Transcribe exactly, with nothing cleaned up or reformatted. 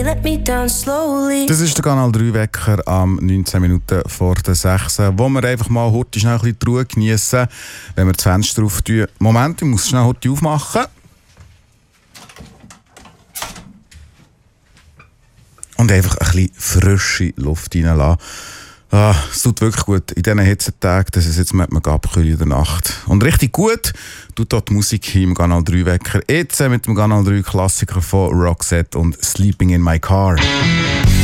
Let me down slowly. Das ist der Kanal drei Wecker am neunzehn Minuten vor der sechs, wo wir einfach mal heute schnell ein bisschen die Ruhe geniessen, wenn wir das Fenster auftun. Moment, ich muss schnell heute aufmachen. Und einfach ein bisschen frische Luft reinlassen. Ah, es tut wirklich gut in diesen Hitzetagen, dass es jetzt mit mir abkühlt in der Nacht. Und richtig gut tut dort die Musik hier im Kanal drei Wecker. Jetzt mit dem Kanal drei Klassiker von Roxette und Sleeping in My Car.